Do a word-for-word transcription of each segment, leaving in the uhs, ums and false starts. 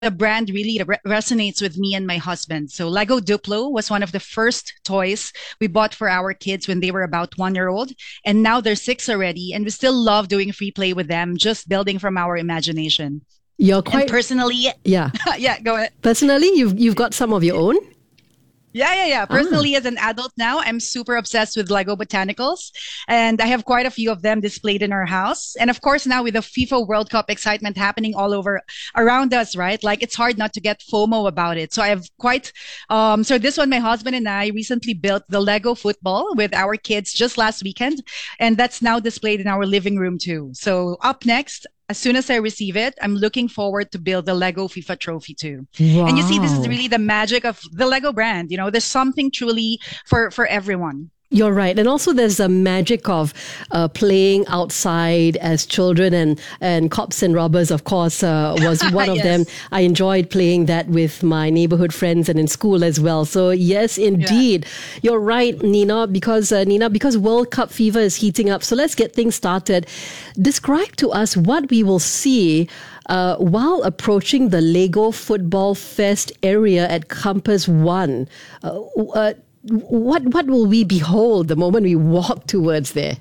the brand really re- resonates with me and my husband. So Lego Duplo was one of the first toys we bought for our kids when they were about one year old. And now they're six already. And we still love doing free play with them, just building from our imagination. You're And quite, personally, yeah. yeah, go ahead. Personally, you've you've got some of your own? Yeah, yeah, yeah. Ah. Personally, as an adult now, I'm super obsessed with Lego Botanicals, and I have quite a few of them displayed in our house. And of course, now with the FIFA World Cup excitement happening all over around us, right? Like it's hard not to get FOMO about it. So I have quite, um, so this one, my husband and I recently built the Lego football with our kids just last weekend, and that's now displayed in our living room too. So up next, as soon as I receive it, I'm looking forward to build the Lego FIFA trophy too. Wow. And you see, this is really the magic of the Lego brand. You know, there's something truly for, for everyone. You're right. And also there's a magic of uh, playing outside as children, and, and Cops and Robbers, of course, uh, was one of Yes. them. I enjoyed playing that with my neighborhood friends and in school as well. So yes, indeed. Yeah. You're right, Nina, because uh, Nina, because World Cup fever is heating up. So let's get things started. Describe to us what we will see Uh, while approaching the Lego Football Fest area at Campus One. Uh, uh, what what will we behold the moment we walk towards there?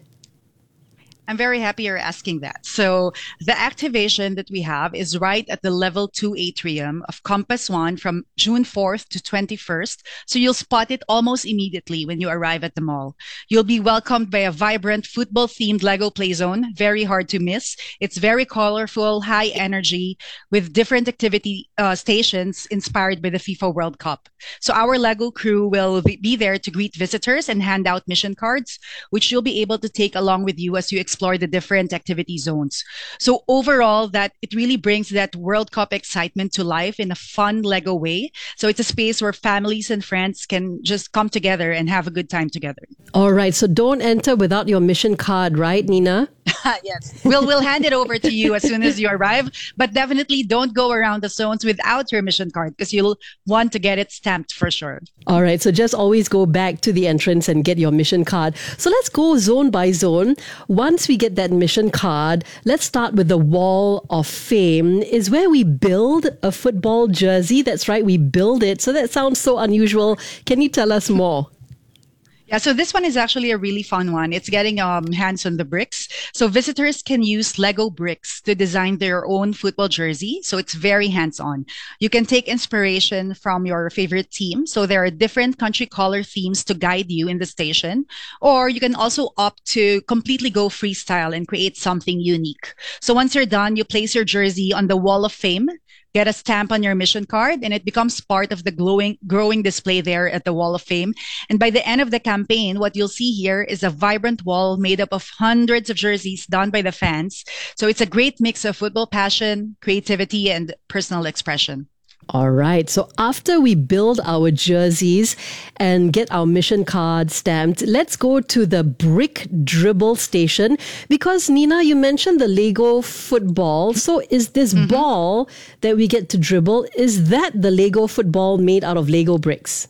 I'm very happy you're asking that. So the activation that we have is right at the level two atrium of Compass One from June fourth to twenty-first. So you'll spot it almost immediately when you arrive at the mall. You'll be welcomed by a vibrant football themed Lego play zone. Very hard to miss. It's very colorful, high energy with different activity uh, stations inspired by the FIFA World Cup. So our Lego crew will be there to greet visitors and hand out mission cards, which you'll be able to take along with you as you explore the different activity zones. So overall, that it really brings that World Cup excitement to life in a fun Lego way. So it's a space where families and friends can just come together and have a good time together. All right. So don't enter without your mission card, right, Nina? Yes. We'll we'll hand it over to you as soon as you arrive, but definitely don't go around the zones without your mission card because you'll want to get it stamped for sure. All right. So just always go back to the entrance and get your mission card. So let's go zone by zone. Once we get that mission card, let's start with the Wall of Fame, is where we build a football jersey. That's right. We build it. So that sounds so unusual. Can you tell us more? Yeah, so this one is actually a really fun one. It's getting um, hands on the bricks. So visitors can use Lego bricks to design their own football jersey. So it's very hands-on. You can take inspiration from your favorite team. So there are different country color themes to guide you in the station. Or you can also opt to completely go freestyle and create something unique. So once you're done, you place your jersey on the Wall of Fame, get a stamp on your mission card, and it becomes part of the glowing, growing display there at the Wall of Fame. And by the end of the campaign, what you'll see here is a vibrant wall made up of hundreds of jerseys done by the fans. So it's a great mix of football passion, creativity, and personal expression. All right. So after we build our jerseys and get our mission card stamped, let's go to the brick dribble station because, Nina, you mentioned the Lego football. So is this mm-hmm. ball that we get to dribble, is that the Lego football made out of Lego bricks?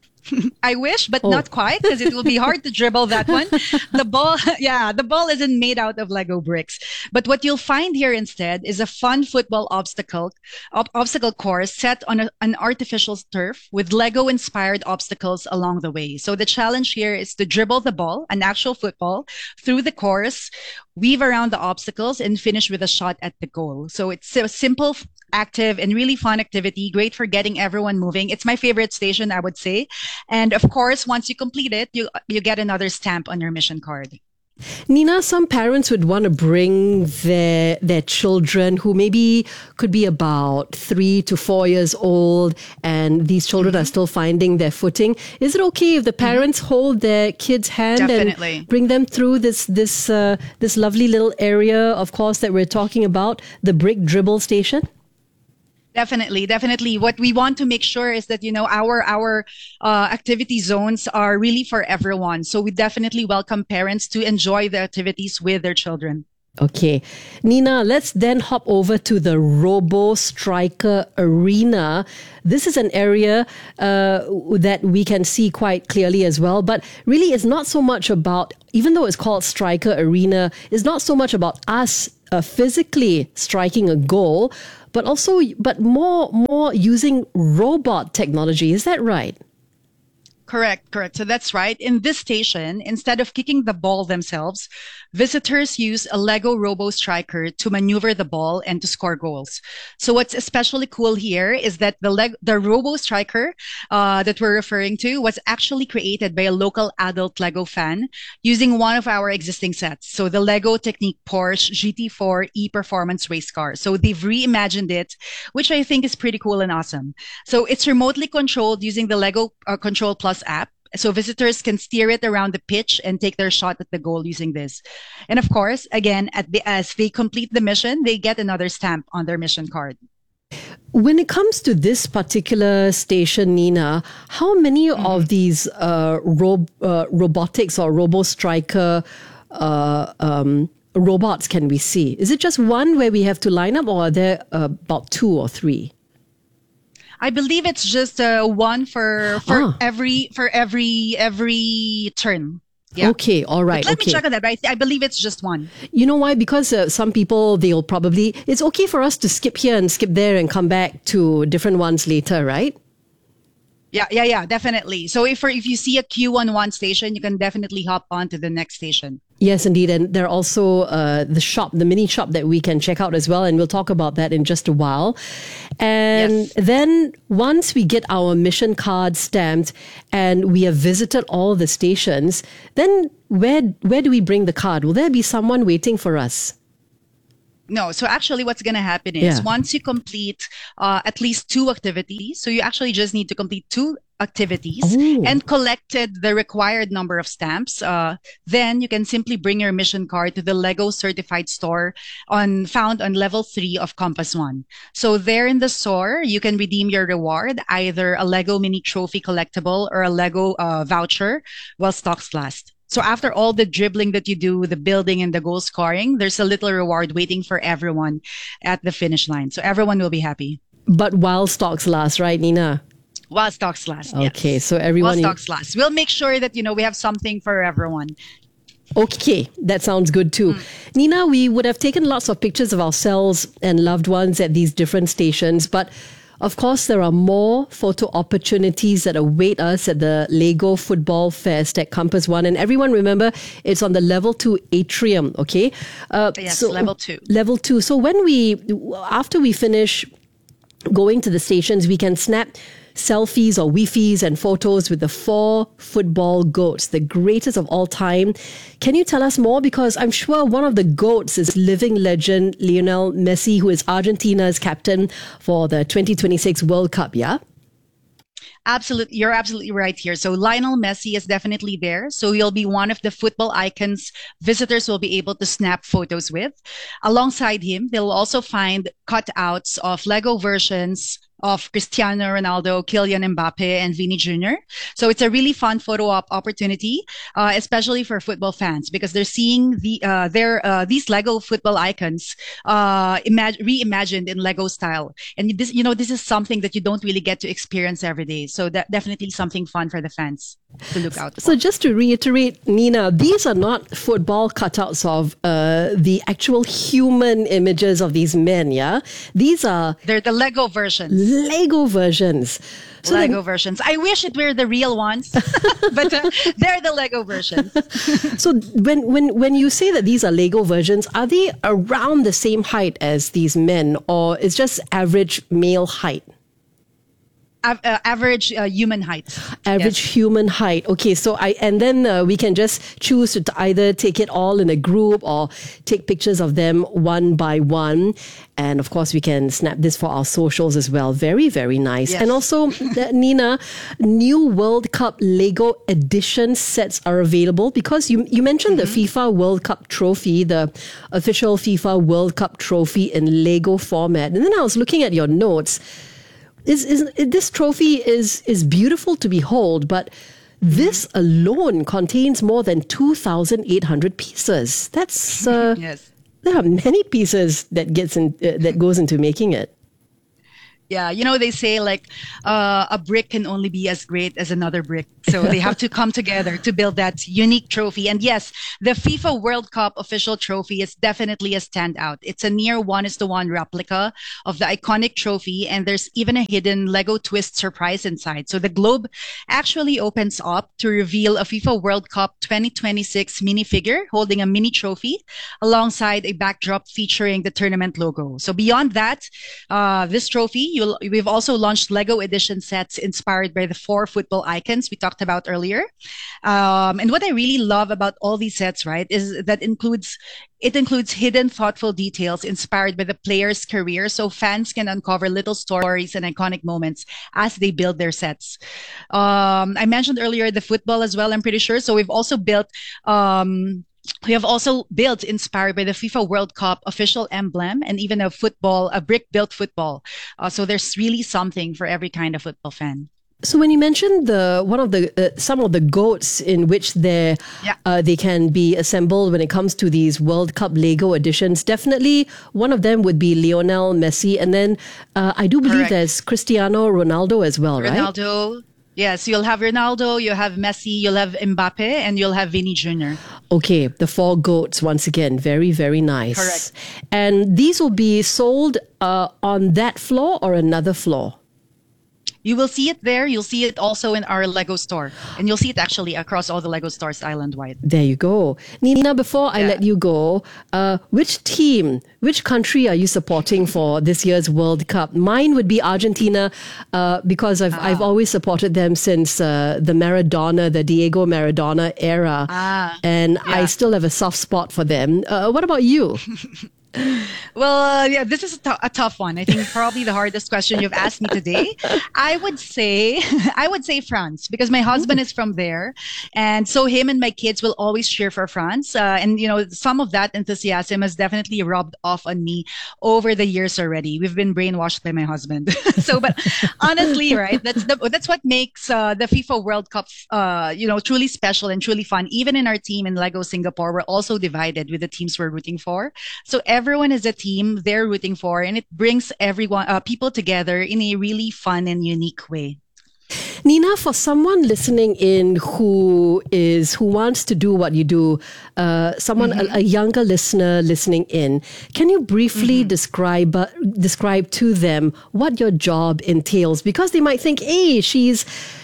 I wish, but oh. not quite, because it will be hard to dribble that one. The ball, yeah, the ball isn't made out of Lego bricks. But what you'll find here instead is a fun football obstacle, ob- obstacle course set on a, an artificial turf with Lego-inspired obstacles along the way. So the challenge here is to dribble the ball, an actual football, through the course, weave around the obstacles, and finish with a shot at the goal. So it's a simple, active, and really fun activity. Great for getting everyone moving. It's my favorite station, I would say. And of course, once you complete it, you you get another stamp on your mission card. Nina, some parents would want to bring their their children who maybe could be about three to four years old, and these children mm-hmm. are still finding their footing. Is it okay if the parents mm-hmm. hold their kids' hand Definitely. and bring them through this this uh, this lovely little area, of course, that we're talking about, the brick dribble station? Definitely, definitely. What we want to make sure is that, you know, our our uh, activity zones are really for everyone. So we definitely welcome parents to enjoy the activities with their children. Okay. Nina, let's then hop over to the Robo Striker Arena. This is an area uh, that we can see quite clearly as well. But really, it's not so much about, even though it's called Striker Arena, it's not so much about us uh, physically striking a goal, but also, but more, more using robot technology. Is that right? Correct, correct. So that's right. In this station, instead of kicking the ball themselves, visitors use a Lego Robo Striker to maneuver the ball and to score goals. So what's especially cool here is that the Leg- the Robo Striker uh, that we're referring to was actually created by a local adult Lego fan using one of our existing sets. So the Lego Technique Porsche G T four E Performance Race Car. So they've reimagined it, which I think is pretty cool and awesome. So it's remotely controlled using the Lego uh, Control Plus app. So visitors can steer it around the pitch and take their shot at the goal using this. And of course, again, at the, as they complete the mission, they get another stamp on their mission card. When it comes to this particular station, Nina, how many mm-hmm. of these uh, ro- uh, robotics or Robo Striker uh, um, robots can we see? Is it just one where we have to line up, or are there uh, about two or three? I believe it's just uh, one for for ah. every for every every turn. Yeah. Okay, all right. But let okay. me check on that. But I, th- I believe it's just one. You know why? Because uh, some people, they'll probably, it's okay for us to skip here and skip there and come back to different ones later, right? Yeah, yeah, yeah, definitely. So if if you see a queue on one station, you can definitely hop on to the next station. Yes, indeed. And there are also uh, the shop, the mini shop that we can check out as well. And we'll talk about that in just a while. And yes. then once we get our mission card stamped and we have visited all the stations, then where where do we bring the card? Will there be someone waiting for us? No. So actually what's going to happen is Yeah. once you complete uh, at least two activities, so you actually just need to complete two activities Oh. and collected the required number of stamps, uh, then you can simply bring your mission card to the Lego certified store on found on level three of Compass One. So there in the store, you can redeem your reward, either a Lego mini trophy collectible or a Lego uh, voucher while stocks last. So after all the dribbling that you do, the building and the goal scoring, there's a little reward waiting for everyone at the finish line. So everyone will be happy. But while stocks last, right, Nina? While stocks last. Okay, yes. so everyone... While stocks last. We'll make sure that, you know, we have something for everyone. Okay, that sounds good too. Mm. Nina, we would have taken lots of pictures of ourselves and loved ones at these different stations, but of course, there are more photo opportunities that await us at the Lego Football Fest at Compass One. And everyone remember, it's on the level two atrium, okay? Uh, yes, so, level two. Level two. So when we, after we finish going to the stations, we can snap selfies or Wi-Fi's and photos with the four football goats, the greatest of all time. Can you tell us more? Because I'm sure one of the goats is living legend Lionel Messi, who is Argentina's captain for the twenty twenty-six World Cup, yeah? Absolutely. You're absolutely right here. So Lionel Messi is definitely there. So he'll be one of the football icons visitors will be able to snap photos with. Alongside him, they'll also find cutouts of Lego versions of Cristiano Ronaldo, Kylian Mbappe, and Vini Junior So it's a really fun photo op opportunity, uh, especially for football fans, because they're seeing the uh, their uh, these Lego football icons uh, imag- reimagined in Lego style. And this, you know, this is something that you don't really get to experience every day. So that definitely something fun for the fans to look out for. So just to reiterate, Nina, these are not football cutouts of uh, the actual human images of these men, yeah? These are... They're the Lego versions. Lego versions. So Lego then, versions. I wish it were the real ones, but uh, they're the Lego versions. So when, when, when you say that these are Lego versions, are they around the same height as these men, or is just average male height? Av- uh, average uh, human height. Average yes. human height. Okay, so I and then uh, we can just choose to either take it all in a group or take pictures of them one by one. And of course, we can snap this for our socials as well. Very, very nice. Yes. And also, Nina, new World Cup Lego edition sets are available because you you mentioned mm-hmm. the FIFA World Cup trophy, the official FIFA World Cup trophy in Lego format. And then I was looking at your notes. Is, is, this trophy is, is beautiful to behold, but this alone contains more than two thousand eight hundred pieces. That's uh, yes. There are many pieces that gets in, uh, that goes into making it. Yeah, you know, they say like uh, a brick can only be as great as another brick. So they have to come together to build that unique trophy. And yes, the FIFA World Cup official trophy is definitely a standout. It's a near one is to one replica of the iconic trophy. And there's even a hidden Lego twist surprise inside. So the globe actually opens up to reveal a FIFA World Cup twenty twenty-six minifigure holding a mini trophy alongside a backdrop featuring the tournament logo. So beyond that, uh, this trophy, You'll, we've also launched Lego edition sets inspired by the four football icons we talked about earlier. Um, and what I really love about all these sets, right, is that includes it includes hidden thoughtful details inspired by the player's career, so fans can uncover little stories and iconic moments as they build their sets. Um, I mentioned earlier the football as well, I'm pretty sure. So we've also built um, we have also built inspired by the FIFA World Cup official emblem and even a football, a brick built football. Uh, so there's really something for every kind of football fan. So when you mentioned the one of the uh, some of the goats in which they yeah. uh, they can be assembled when it comes to these World Cup Lego editions, definitely one of them would be Lionel Messi, and then uh, I do believe Correct. There's Cristiano Ronaldo as well, right? Ronaldo. Yes, you'll have Ronaldo, you'll have Messi, you'll have Mbappe, and you'll have Vinny Junior Okay, the four goats once again. Very, very nice. Correct. And these will be sold uh, on that floor or another floor? You will see it there. You'll see it also in our Lego store. And you'll see it actually across all the Lego stores island-wide. There you go. Nina, before I Yeah. let you go, uh, which team, which country are you supporting for this year's World Cup? Mine would be Argentina uh, because I've, I've always supported them since uh, the Maradona, the Diego Maradona era. Ah, and yeah. I still have a soft spot for them. Uh, what about you? Well, uh, yeah, this is a, t- a tough one. I think probably the hardest question you've asked me today. I would say, I would say France because my husband is from there, and so him and my kids will always cheer for France. Uh, and you know, some of that enthusiasm has definitely rubbed off on me over the years already. We've been brainwashed by my husband. so, but honestly, right, that's the, that's what makes uh, the FIFA World Cup, uh, you know, truly special and truly fun. Even in our team in Lego Singapore, we're also divided with the teams we're rooting for. So everyone is a team they're rooting for, and it brings everyone, uh, people together in a really fun and unique way. Nina, for someone listening in who is who wants to do what you do, uh, someone mm-hmm. a, a younger listener listening in, can you briefly mm-hmm. describe uh, describe to them what your job entails? Because they might think, "Hey, she's."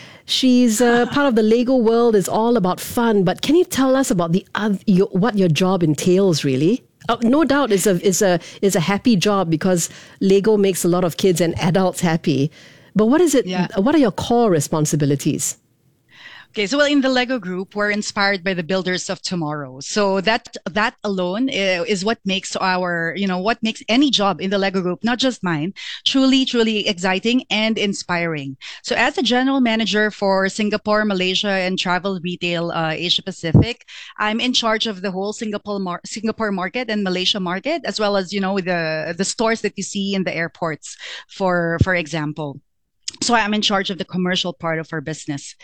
She's uh, part of the Lego world, is all about fun. But can you tell us about the uh, your, what your job entails, really? Uh, no doubt, it's a it's a it's a happy job because Lego makes a lot of kids and adults happy. But what is it? Yeah. What are your core responsibilities? Okay, so well, in the Lego group, we're inspired by the builders of tomorrow. So that that alone is what makes our, you know, what makes any job in the Lego group, not just mine, truly, truly exciting and inspiring. So as a general manager for Singapore, Malaysia, and travel retail uh, Asia Pacific, I'm in charge of the whole Singapore mar- Singapore market and Malaysia market, as well as, you know, the the stores that you see in the airports, for for example. So I'm in charge of the commercial part of our business.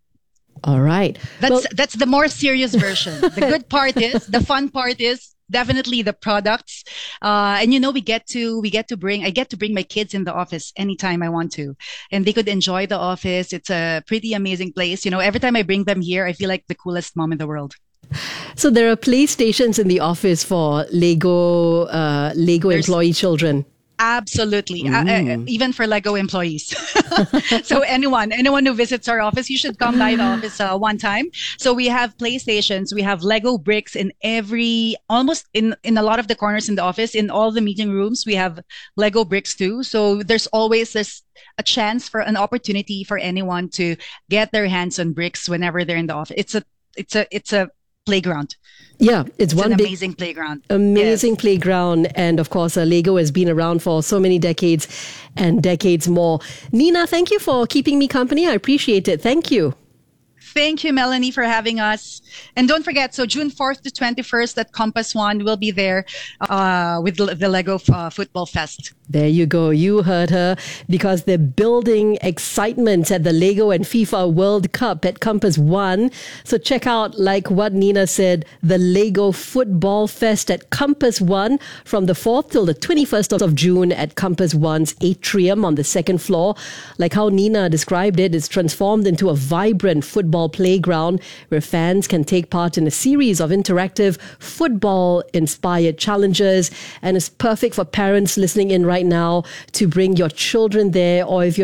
All right. That's well, that's the more serious version. The good part is, the fun part is definitely the products. Uh, and you know, we get to we get to bring I get to bring my kids in the office anytime I want to, and they could enjoy the office. It's a pretty amazing place. You know, every time I bring them here, I feel like the coolest mom in the world. So there are playstations in the office for Lego uh, Lego There's- employee children. Absolutely. Uh, uh, even for Lego employees. So anyone, anyone who visits our office, you should come by the office uh, one time. So we have PlayStations, we have Lego bricks in every, almost in, in a lot of the corners in the office, in all the meeting rooms, we have Lego bricks too. So there's always this a chance for an opportunity for anyone to get their hands on bricks whenever they're in the office. It's a, it's a, it's a playground. Yeah, it's, it's one an big, amazing playground. Amazing yes. playground. And of course, uh, Lego has been around for so many decades and decades more. Nina, thank you for keeping me company. I appreciate it. Thank you. Thank you, Melanie, for having us. And don't forget, so June fourth to twenty-first at Compass One, we'll be there uh, with the Lego uh, Football Fest. There you go. You heard her, because they're building excitement at the Lego and FIFA World Cup at Compass One. So check out, like what Nina said, the Lego Football Fest at Compass One from the fourth till the twenty-first of June at Compass One's atrium on the second floor. Like how Nina described it, it's transformed into a vibrant football playground where fans can take part in a series of interactive football-inspired challenges, and it's perfect for parents listening in right now to bring your children there, or if you're